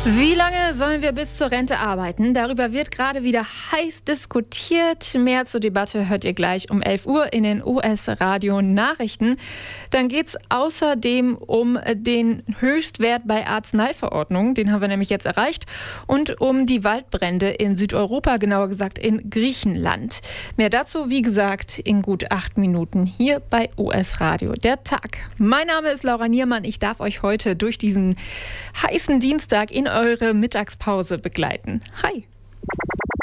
Wie lange sollen wir bis zur Rente arbeiten? Darüber wird gerade wieder heiß diskutiert. Mehr zur Debatte hört ihr gleich um 11 Uhr in den US-Radio-Nachrichten. Dann geht es außerdem um den Höchstwert bei Arzneiverordnungen. Den haben wir nämlich jetzt erreicht. Und um die Waldbrände in Südeuropa, genauer gesagt in Griechenland. Mehr dazu, wie gesagt, in gut 8 Minuten hier bei US-Radio. Der Tag. Mein Name ist Laura Niermann. Ich darf euch heute durch diesen heißen Dienstag in eure Mittagspause begleiten. Hi!